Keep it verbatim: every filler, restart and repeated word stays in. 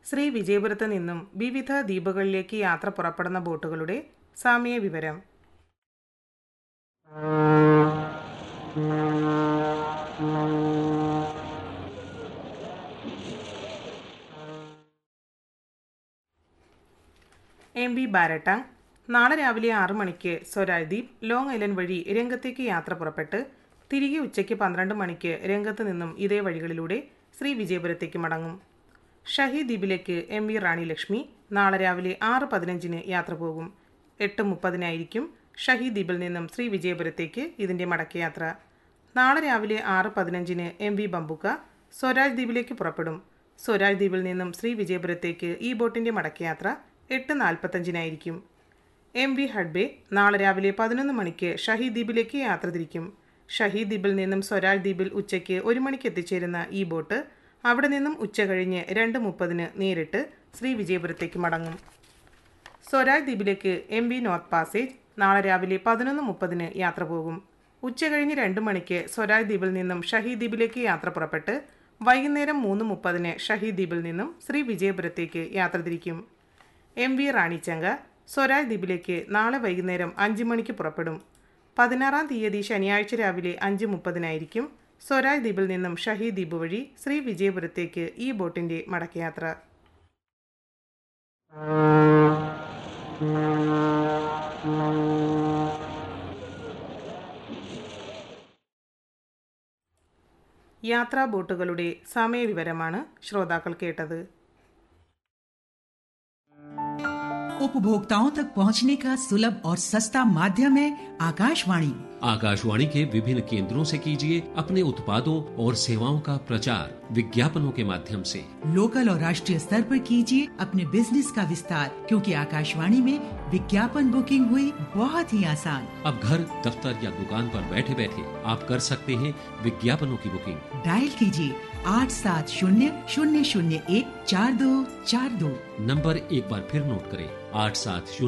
ശ്രീ വിജയപുരത്ത് നിന്നും വിവിധ ദ്വീപുകളിലേക്ക് യാത്ര പുറപ്പെടുന്ന ബോട്ടുകളുടെ സമയ വിവരം. എം വി ബാരട്ടാങ് നാളെ രാവിലെ ആറ് മണിക്ക് സ്വരാജ് ദ്വീപ് ലോങ് ഐലൻഡ് വഴി രംഗത്തേക്ക് യാത്ര പുറപ്പെട്ട് തിരികെ ഉച്ചയ്ക്ക് പന്ത്രണ്ട് മണിക്ക് രംഗത്ത് നിന്നും ഇതേ വഴികളിലൂടെ ശ്രീ വിജയപുരത്തേക്ക് മടങ്ങും. ഷഹീദ് ദ്വീപിലേക്ക് എം വി റാണി ലക്ഷ്മി നാളെ രാവിലെ ആറ് പതിനഞ്ചിന് യാത്ര പോകും. എട്ട് മുപ്പതിനായിരിക്കും ഷഹീദ് ദ്വീപിൽ നിന്നും ശ്രീ വിജയപുരത്തേക്ക് ഇതിൻ്റെ മടക്കയാത്ര. നാളെ രാവിലെ ആറ് പതിനഞ്ചിന് എം വി ബംബുക്ക സ്വരാജ് ദ്വീപിലേക്ക് പുറപ്പെടും. സ്വരാജ് ദ്വീപിൽ നിന്നും ശ്രീ വിജയപുരത്തേക്ക് ഈ ബോട്ടിൻ്റെ മടക്കയാത്ര എട്ട് നാൽപ്പത്തഞ്ചിനായിരിക്കും. എം വി ഹഡ്ബെ നാളെ രാവിലെ പതിനൊന്ന് മണിക്ക് ഷഹീദ് ദ്വീപിലേക്ക് യാത്ര തിരിക്കും. ഷഹീദ് ദ്വീപിൽ നിന്നും സ്വരാജ് ദ്വീപിൽ ഉച്ചയ്ക്ക് ഒരു മണിക്ക് എത്തിച്ചേരുന്ന ഈ ബോട്ട് അവിടെ നിന്നും ഉച്ച കഴിഞ്ഞ് രണ്ട് മുപ്പതിന് നേരിട്ട് ശ്രീ വിജയപുരത്തേക്ക് മടങ്ങും. സ്വരാജ് ദ്വീപിലേക്ക് എം വി നോർത്ത് പാസേജ് നാളെ രാവിലെ പതിനൊന്ന് മുപ്പതിന് യാത്ര പോകും. ഉച്ച കഴിഞ്ഞ് രണ്ട് മണിക്ക് സ്വരാജ് ദ്വീപിൽ നിന്നും ഷഹീദ് ദ്വീപിലേക്ക് യാത്ര പുറപ്പെട്ട് വൈകുന്നേരം മൂന്ന് മുപ്പതിന് ഷഹീദ് ദ്വീപിൽ നിന്നും ശ്രീ വിജയപുരത്തേക്ക് യാത്ര തിരിക്കും. എം വി റാണിച്ചങ്ക സ്വരാജ് ദ്വീപിലേക്ക് നാളെ വൈകുന്നേരം അഞ്ച് മണിക്ക് പുറപ്പെടും. പതിനാറാം തീയതി ശനിയാഴ്ച രാവിലെ അഞ്ച് മുപ്പതിനായിരിക്കും സ്വരാജ് ദ്വീപിൽ നിന്നും ഷഹീദ് ദ്വീപ് വഴി ശ്രീ വിജയപുരത്തേക്ക് ഈ ബോട്ടിൻ്റെ മടക്കയാത്ര. യാത്രാ ബോട്ടുകളുടെ സമയവിവരമാണ് ശ്രോതാക്കൾ കേട്ടത്. उपभोक्ताओं तक पहुंचने का सुलभ और सस्ता माध्यम है आकाशवाणी। आकाशवाणी के विभिन्न केंद्रों से कीजिए अपने उत्पादों और सेवाओं का प्रचार विज्ञापनों के माध्यम से। लोकल और राष्ट्रीय स्तर पर कीजिए अपने बिजनेस का विस्तार, क्योंकि आकाशवाणी में विज्ञापन बुकिंग हुई बहुत ही आसान। अब घर, दफ्तर या दुकान पर बैठे बैठे आप कर सकते हैं विज्ञापनों की बुकिंग। डायल कीजिए आठ सात शून्य शून्य शून्य एक चार दो चार दो। नंबर एक बार फिर नोट करें, आठ सात शून्य